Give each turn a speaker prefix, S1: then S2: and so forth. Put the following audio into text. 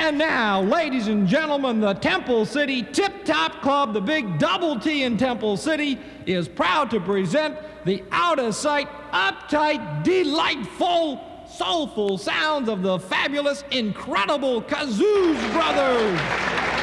S1: And now, ladies and gentlemen, the Temple City Tip Top Club, the big double T in Temple City, is proud to present the out-of-sight, uptight, delightful, soulful sounds of the fabulous, incredible Kazoos Brothers.